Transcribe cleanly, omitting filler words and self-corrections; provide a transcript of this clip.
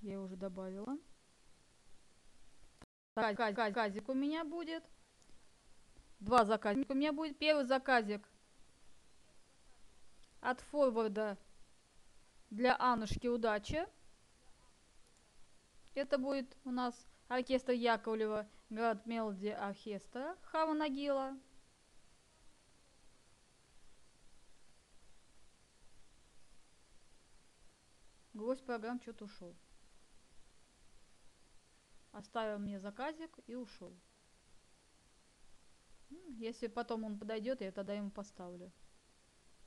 Я уже добавила. Заказик у меня будет. 2 заказика у меня будет. Первый заказик от форварда для Аннушки Удачи. Это будет у нас оркестр Яковлева, Град Мелоди Оркестра Хава Нагила. Гость программ что-то ушел. Оставил мне заказик и ушел. Если потом он подойдет, я тогда ему поставлю.